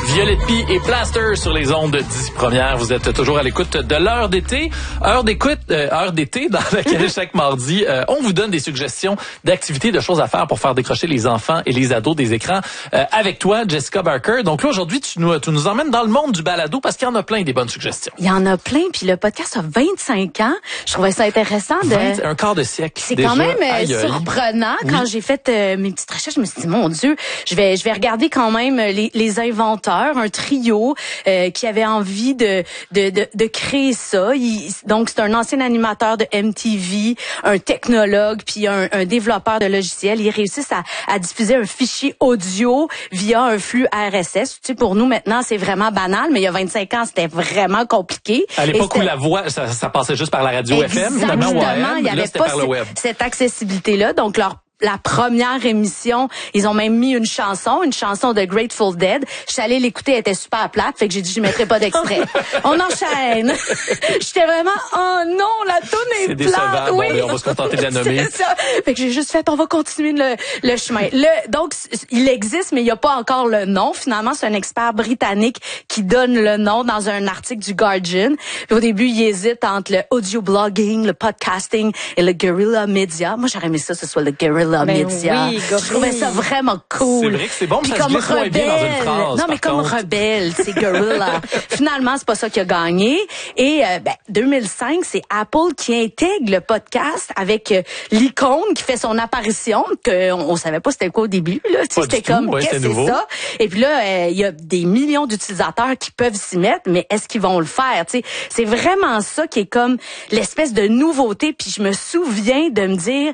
Violette P et Plaster sur les ondes 10 premières. Vous êtes toujours à l'écoute de l'heure d'été. Heure d'été dans laquelle chaque mardi, on vous donne des suggestions d'activités, de choses à faire pour faire décrocher les enfants et les ados des écrans. Avec toi, Jessica Barker. Donc là, aujourd'hui, tu nous emmènes dans le monde du balado parce qu'il y en a plein des bonnes suggestions. Il y en a plein, puis le podcast a 25 ans. Je trouvais ça intéressant. Un quart de siècle. C'est déjà quand même surprenant. Oui. Quand j'ai fait mes petites recherches, je me suis dit, mon Dieu, je vais regarder quand même les inventeurs, un trio qui avait envie de créer ça. Donc, c'est un ancien animateur de MTV, un technologue, puis un développeur de logiciels. Ils réussissent à diffuser un fichier audio via un flux RSS. Tu sais, pour nous, maintenant, c'est vraiment banal, mais il y a 25 ans, c'était vraiment compliqué. À l'époque où la voix, ça passait juste par la radio FM, finalement, ou AM, il n'y avait pas cette accessibilité-là. Donc, la première émission, ils ont même mis une chanson de Grateful Dead. Je suis allée l'écouter, elle était super plate, fait que j'ai dit je mettrai pas d'extrait. On enchaîne. J'étais vraiment oh non, la toune est plate. Oui, bon, on va se contenter de la nommer. C'est ça. Fait que j'ai juste fait on va continuer le chemin. Donc il existe mais il y a pas encore le nom. Finalement, c'est un expert britannique qui donne le nom dans un article du Guardian. Puis au début, il hésite entre le audio blogging, le podcasting et le guerrilla media. Moi, j'aurais aimé ça ce soit le guerrilla média. Oui, je trouvais ça vraiment cool. C'est vrai que c'est bon, mais ça comme se glisse bien dans une phrase. Non, mais comme rebelle, c'est Gorilla. Finalement, c'est pas ça qui a gagné. Et 2005, c'est Apple qui intègre le podcast avec l'icône qui fait son apparition, qu'on savait pas c'était quoi au début. Là. C'était comme, qu'est-ce que c'est ça? Et puis là, il y a des millions d'utilisateurs qui peuvent s'y mettre, mais est-ce qu'ils vont le faire? T'sais, c'est vraiment ça qui est comme l'espèce de nouveauté. Puis je me souviens de me dire,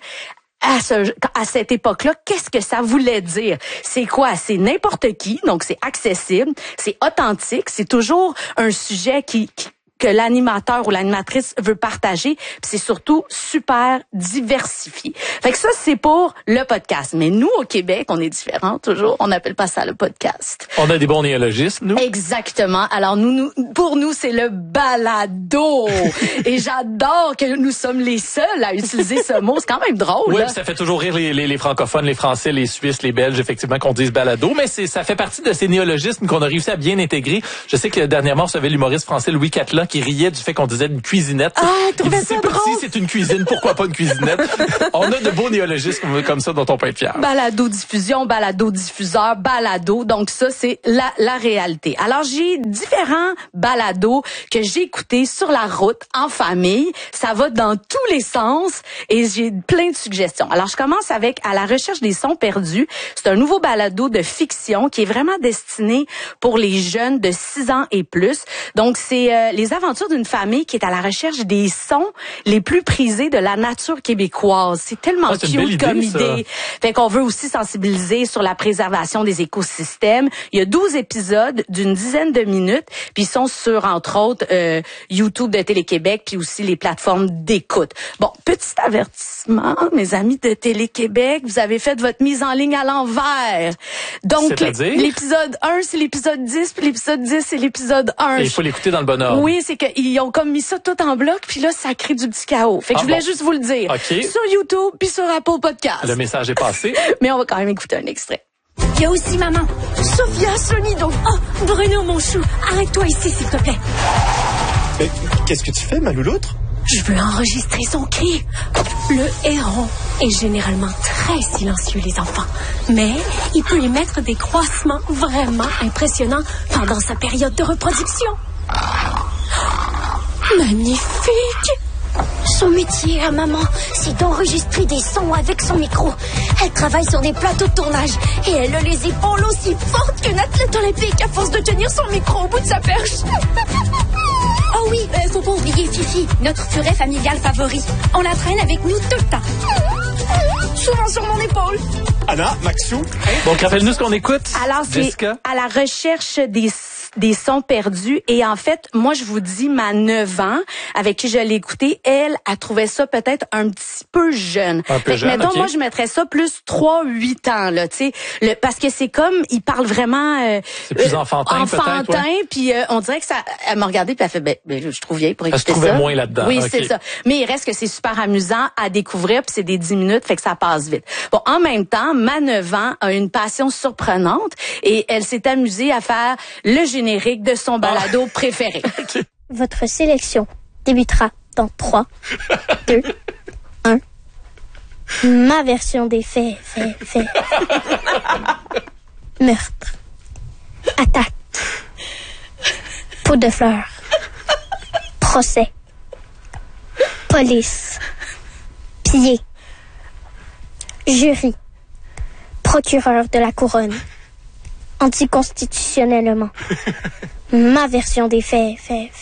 à cette époque-là, qu'est-ce que ça voulait dire? C'est quoi? C'est n'importe qui, donc c'est accessible, c'est authentique, c'est toujours un sujet que l'animateur ou l'animatrice veut partager, puis c'est surtout super diversifié. Fait que ça, c'est pour le podcast. Mais nous, au Québec, on est différents toujours. On n'appelle pas ça le podcast. On a des bons néologismes, nous. Exactement. Alors, pour nous, c'est le balado. Et j'adore que nous sommes les seuls à utiliser ce mot. C'est quand même drôle. Oui, là. Ça fait toujours rire les francophones, les Français, les Suisses, les Belges, effectivement, qu'on dise balado. Mais ça fait partie de ces néologismes qu'on a réussi à bien intégrer. Je sais que dernièrement, on recevait l'humoriste français Louis Catelin qui riait du fait qu'on disait une cuisinette. Ah, je trouvais ça drôle. Si c'est une cuisine, pourquoi pas une cuisinette? On a de beaux néologismes comme ça dont on peut être fier. Balado-diffusion, balado-diffuseur, balado. Donc ça, c'est la réalité. Alors, j'ai différents balados que j'ai écoutés sur la route, en famille. Ça va dans tous les sens et j'ai plein de suggestions. Alors, je commence avec À la recherche des sons perdus. C'est un nouveau balado de fiction qui est vraiment destiné pour les jeunes de 6 ans et plus. Donc, c'est les aventures d'une famille qui est à la recherche des sons les plus prisés de la nature québécoise. C'est tellement cute comme idée. Fait qu'on veut aussi sensibiliser sur la préservation des écosystèmes. Il y a 12 épisodes d'une dizaine de minutes, puis ils sont sur, entre autres, YouTube de Télé-Québec, puis aussi les plateformes d'écoute. Bon, petit avertissement, mes amis de Télé-Québec, vous avez fait votre mise en ligne à l'envers. Donc, l'épisode 1, c'est l'épisode 10, puis l'épisode 10, c'est l'épisode 1. Et il faut l'écouter dans le bon ordre. Oui, c'est qu'ils ont comme mis ça tout en bloc, puis là, ça crée du petit chaos. Fait que je voulais juste vous le dire. Okay. Sur YouTube, puis sur Apple Podcast. Le message est passé. Mais on va quand même écouter un extrait. Il y a aussi maman, Sophia Sonido. Oh, Bruno, mon chou, arrête-toi ici, s'il te plaît. Mais qu'est-ce que tu fais, ma louloutre? Je veux enregistrer son cri. Le héron est généralement très silencieux, les enfants. Mais il peut émettre des croissements vraiment impressionnants pendant sa période de reproduction. Magnifique! Son métier à maman, c'est d'enregistrer des sons avec son micro. Elle travaille sur des plateaux de tournage et elle a les épaules aussi fortes qu'une athlète olympique à force de tenir son micro au bout de sa perche. Oh oui, faut pas oublier Fifi, notre furet familial favori. On la traîne avec nous tout le temps. Souvent sur mon épaule. Anna, Maxou. Donc, rappelle-nous ce qu'on écoute. Alors, c'est Jessica. À la recherche des sons perdus. Et en fait, moi, je vous dis, ma 9 ans, avec qui je l'ai écouté, elle a trouvé ça peut-être un petit peu jeune. Un peu jeune, mettons, okay. moi, je mettrais ça plus 3-8 ans, là, tu sais. Parce que c'est comme, il parle vraiment... c'est plus enfantin, peut-être, ouais. Puis on dirait que ça... Elle m'a regardé, puis elle fait, ben, je trouve vieille pour écouter ça. Elle se trouvait moins là-dedans. Oui, okay. c'est ça. Mais il reste que c'est super amusant à découvrir, puis c'est des 10 minutes, fait que ça passe vite. Bon, en même temps, maman, Manevant, a une passion surprenante et elle s'est amusée à faire le générique de son balado préféré. Votre sélection débutera dans 3, 2, 1. Ma version des faits. Meurtre. Attaque. Pot de fleurs. Procès. Police. Pied. Jury. Procureur de la couronne. Anticonstitutionnellement. Ma version des faits.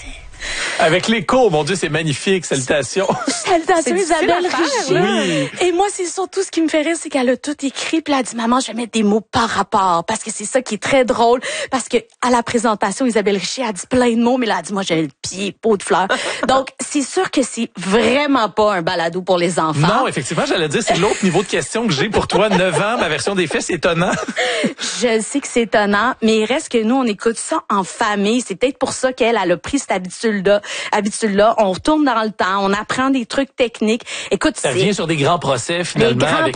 Avec l'écho, mon Dieu, c'est magnifique. Salutations. Salutations, Isabelle Richer. Oui. Et moi, c'est surtout ce qui me fait rire, c'est qu'elle a tout écrit. Puis elle a dit, maman, je vais mettre des mots par rapport. Parce que c'est ça qui est très drôle. Parce que à la présentation, Isabelle Richer a dit plein de mots, mais elle a dit, moi, j'ai le pied, pot de fleurs. Donc, c'est sûr que c'est vraiment pas un balado pour les enfants. Non, effectivement, j'allais dire, c'est l'autre niveau de question que j'ai pour toi. 9 ans, ma version des faits, c'est étonnant. Je sais que c'est étonnant, mais il reste que nous, on écoute ça en famille. C'est peut-être pour ça qu'elle a pris cette habitude-là. On retourne dans le temps, on apprend des trucs techniques. Écoute, ça vient sur des grands procès, finalement, avec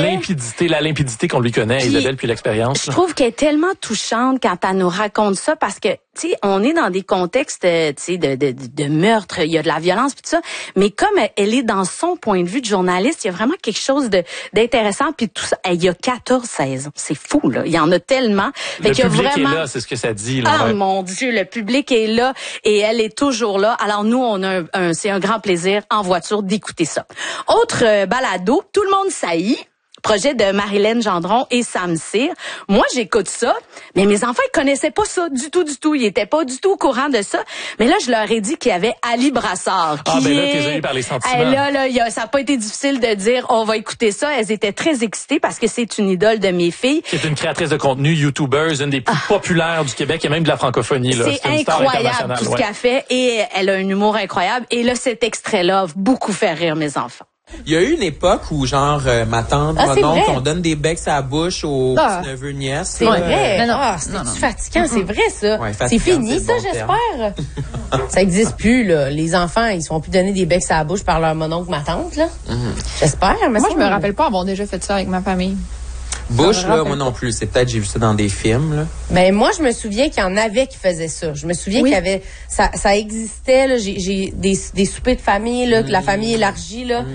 la limpidité qu'on lui connaît, puis, Isabelle, puis l'expérience. Je trouve qu'elle est tellement touchante quand elle nous raconte ça, parce que, tu sais, on est dans des contextes, tu sais, de meurtre, il y a de la violence, puis tout ça, mais comme elle est dans son point de vue de journaliste, il y a vraiment quelque chose d'intéressant, puis tout ça. Il y a 14 saisons, c'est fou, là. Il y en a tellement. Le public est là, c'est ce que ça dit, là. Ah, mon Dieu, le public est là, et elle est toujours là. Alors nous, c'est un grand plaisir en voiture d'écouter ça. Autre balado, Tout le monde saillit. Projet de Marilyn Gendron et Sam Cyr. Moi, j'écoute ça, mais mes enfants, ils connaissaient pas ça du tout. Ils étaient pas du tout au courant de ça. Mais là, je leur ai dit qu'il y avait Ali Brassard. Ah, ben là, t'es eu par les sentiments. Là, ça a pas été difficile de dire, on va écouter ça. Elles étaient très excitées parce que c'est une idole de mes filles. C'est une créatrice de contenu, YouTuber, une des plus populaires du Québec et même de la francophonie, là. C'est incroyable tout ce qu'elle fait et elle a un humour incroyable. Et là, cet extrait-là a beaucoup fait rire mes enfants. Il y a eu une époque où, genre, ma tante, mon oncle, on donne des becs à la bouche aux petits-neveux, nièces. C'est vrai. Non. C'est fatigant, c'est vrai, ça. Ouais, c'est fini, ça, j'espère. Ça existe plus, là. Les enfants, ils se font plus donner des becs à la bouche par leur mononcle, ma tante, là. J'espère. Mais moi, je me rappelle pas avoir déjà fait ça avec ma famille. Bouche, là, moi non plus. C'est peut-être, j'ai vu ça dans des films, là. Mais moi, je me souviens qu'il y en avait qui faisaient ça. Je me souviens qu'il y avait, ça existait, là. J'ai des soupers de famille, là, que la famille élargie, là.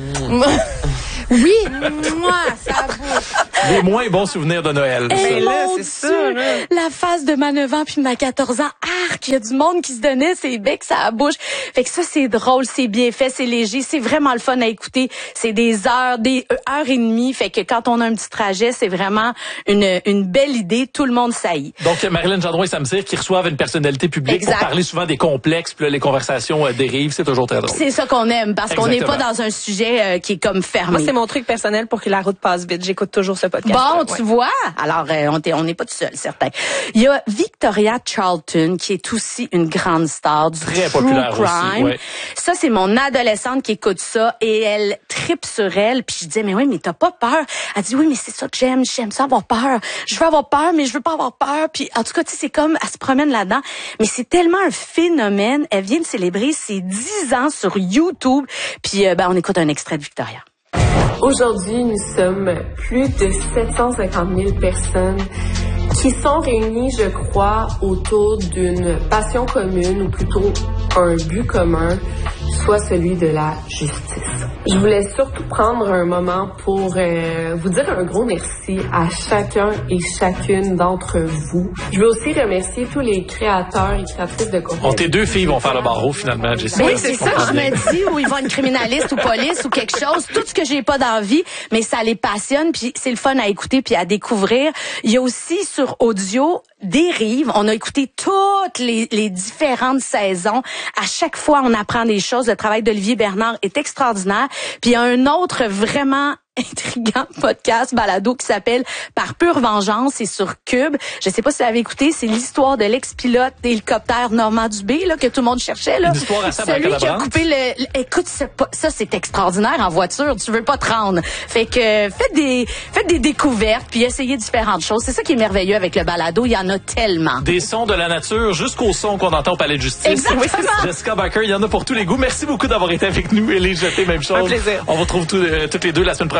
Oui, moi, ça bouge. Les moins bons souvenirs de Noël. Et là, c'est ça, là. La face de ma 9 ans puis ma 14 ans. Arc, il y a du monde qui se donnait ses becs à la bouche. Fait que ça, c'est drôle, c'est bien fait, c'est léger, c'est vraiment le fun à écouter. C'est des heures et demie. Fait que quand on a un petit trajet, c'est vraiment une belle idée. Tout le monde saillit. Donc, Marilyn Gendron et Sam Cyr qui reçoivent une personnalité publique pour parler souvent des complexes, puis là, les conversations dérivent. C'est toujours très drôle. C'est ça qu'on aime, parce qu'on n'est pas dans un sujet qui est comme fermé. Moi, c'est mon truc personnel pour que la route passe vite. J'écoute toujours ce podcast. Bon, tu vois. Alors, on n'est pas tout seul, certain. Il y a Victoria Charlton, qui est aussi une grande star du très true populaire crime. Aussi, ouais. Ça, c'est mon adolescente qui écoute ça et elle tripe sur elle. Puis je disais, mais oui, mais t'as pas peur? Elle dit, oui, mais c'est ça que j'aime ça avoir peur. Je veux avoir peur, mais je veux pas avoir peur. Puis en tout cas, tu sais, c'est comme, elle se promène là-dedans. Mais c'est tellement un phénomène. Elle vient de célébrer ses 10 ans sur YouTube. Puis, on écoute un extrait de Victoria. Aujourd'hui, nous sommes plus de 750 000 personnes qui sont réunies, je crois, autour d'une passion commune, ou plutôt un but commun, soit celui de la justice. Je voulais surtout prendre un moment pour vous dire un gros merci à chacun et chacune d'entre vous. Je veux aussi remercier tous les créateurs et créatrices de contenu. Tes deux filles vont faire le barreau, finalement, Jessica. Oui, c'est ça que je me dis, où ils vont être criminalistes ou police ou quelque chose, tout ce que j'ai pas d'envie, mais ça les passionne, puis c'est le fun à écouter puis à découvrir. Il y a aussi sur audio Dérive. On a écouté toutes les différentes saisons. À chaque fois, on apprend des choses. Le travail d'Olivier Bernard est extraordinaire. Puis il y a un autre vraiment intriguant podcast balado qui s'appelle Par pure vengeance, c'est sur Cube. Je sais pas si vous l'avez écouté, c'est l'histoire de l'ex-pilote d'hélicoptère Normand Dubé là que tout le monde cherchait là. L'histoire à celui qui a coupé écoute, ça c'est extraordinaire en voiture, tu veux pas te rendre. Fait que faites des découvertes puis essayez différentes choses. C'est ça qui est merveilleux avec le balado, il y en a tellement. Des sons de la nature jusqu'au son qu'on entend au palais de justice. Exactement. Jessica Barker, il y en a pour tous les goûts. Merci beaucoup d'avoir été avec nous. Elie Jeté, même chose. Un plaisir. On vous retrouve toutes les deux la semaine prochaine.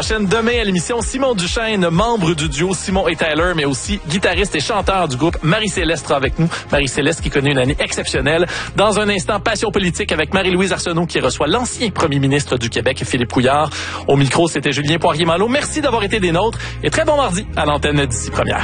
prochaine. Demain à l'émission, Simon Duchesne, membre du duo Simon et Tyler, mais aussi guitariste et chanteur du groupe. Marie-Céleste sera avec nous. Marie-Céleste qui connaît une année exceptionnelle. Dans un instant, Passion politique avec Marie-Louise Arsenault qui reçoit l'ancien premier ministre du Québec, Philippe Couillard. Au micro, c'était Julien Poirier-Malo. Merci d'avoir été des nôtres et très bon mardi à l'antenne d'ici première.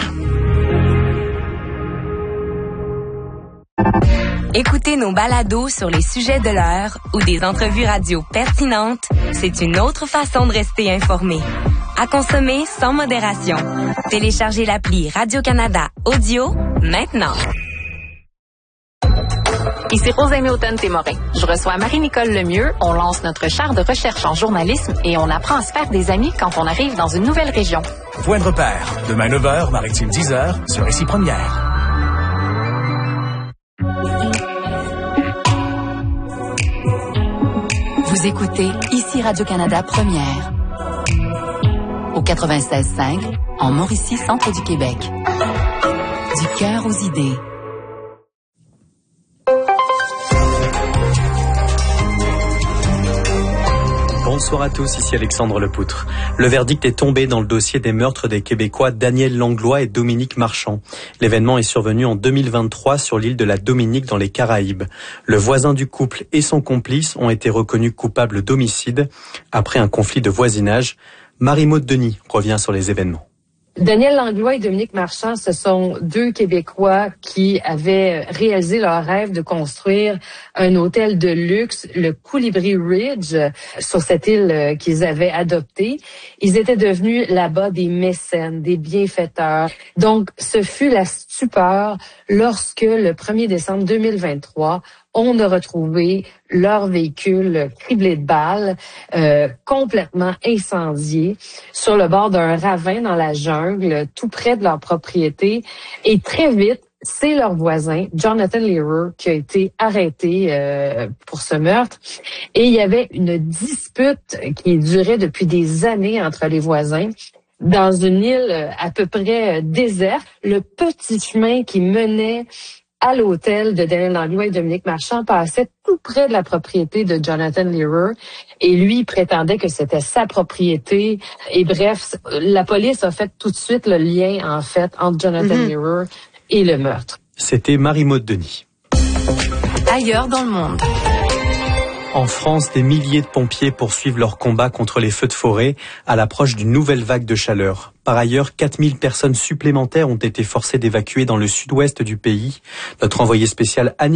Écoutez nos balados sur les sujets de l'heure ou des entrevues radio pertinentes, c'est une autre façon de rester informé. À consommer sans modération. Téléchargez l'appli Radio-Canada Audio maintenant. Ici Rosemée Automne-Témorin. Je reçois Marie-Nicole Lemieux. On lance notre char de recherche en journalisme et on apprend à se faire des amis quand on arrive dans une nouvelle région. Point de repère. Demain 9h, Maritime 10h, sur Ici Première. Vous écoutez Ici Radio-Canada Première. Au 96.5, en Mauricie, centre du Québec. Du cœur aux idées. Bonsoir à tous, ici Alexandre Lepoutre. Le verdict est tombé dans le dossier des meurtres des Québécois Daniel Langlois et Dominique Marchand. L'événement est survenu en 2023 sur l'île de la Dominique dans les Caraïbes. Le voisin du couple et son complice ont été reconnus coupables d'homicide après un conflit de voisinage. Marie-Maude Denis revient sur les événements. Daniel Langlois et Dominique Marchand, ce sont deux Québécois qui avaient réalisé leur rêve de construire un hôtel de luxe, le Colibri Ridge, sur cette île qu'ils avaient adoptée. Ils étaient devenus là-bas des mécènes, des bienfaiteurs. Donc, ce fut la stupeur lorsque, le 1er décembre 2023, on a retrouvé leur véhicule criblé de balles, complètement incendié, sur le bord d'un ravin dans la jungle, tout près de leur propriété. Et très vite, c'est leur voisin, Jonathan Lehrer, qui a été arrêté pour ce meurtre. Et il y avait une dispute qui durait depuis des années entre les voisins. Dans une île à peu près déserte, le petit chemin qui menait à l'hôtel de Daniel Langlois et Dominique Marchand passait tout près de la propriété de Jonathan Lehrer. Et lui prétendait que c'était sa propriété. Et bref, la police a fait tout de suite le lien, en fait, entre Jonathan Lehrer et le meurtre. C'était Marie-Maude Denis. Ailleurs dans le monde. En France, des milliers de pompiers poursuivent leur combat contre les feux de forêt à l'approche d'une nouvelle vague de chaleur. Par ailleurs, 4000 personnes supplémentaires ont été forcées d'évacuer dans le sud-ouest du pays. Notre envoyé spécial Annie